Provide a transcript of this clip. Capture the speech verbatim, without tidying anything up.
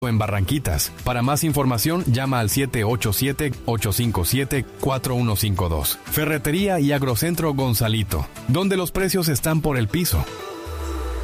en Barranquitas. Para más información, llama al siete ocho siete, ocho cinco siete, cuatro uno cinco dos. Ferretería y Agrocentro Gonzalito, donde los precios están por el piso.